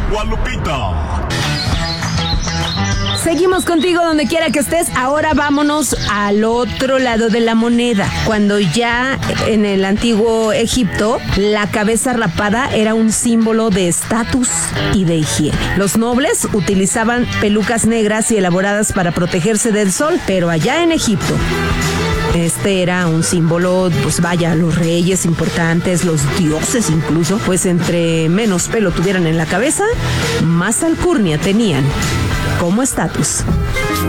Gualupita. Seguimos contigo donde quiera que estés. Ahora vámonos al otro lado de la moneda. Cuando ya en el antiguo Egipto, la cabeza rapada era un símbolo de estatus y de higiene. Los nobles utilizaban pelucas negras y elaboradas para protegerse del sol, pero allá en Egipto, este era un símbolo, pues vaya, los reyes importantes, los dioses incluso, pues entre menos pelo tuvieran en la cabeza, más alcurnia tenían como estatus.